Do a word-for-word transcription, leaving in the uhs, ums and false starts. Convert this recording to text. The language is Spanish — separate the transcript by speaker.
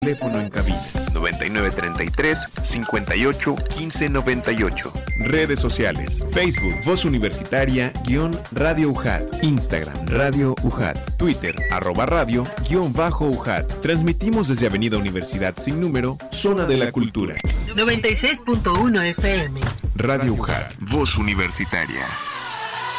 Speaker 1: Teléfono en cabina
Speaker 2: noventa y nueve treinta y tres, cincuenta y ocho, quince noventa y ocho.
Speaker 1: Redes sociales: Facebook Voz Universitaria guión Radio U J A T, Instagram Radio U J A T, Twitter arroba radio guión bajo U J A T. Transmitimos desde Avenida Universidad sin número, Zona de la Cultura.
Speaker 3: noventa y seis punto uno F M.
Speaker 1: Radio U J A T,
Speaker 2: Voz Universitaria.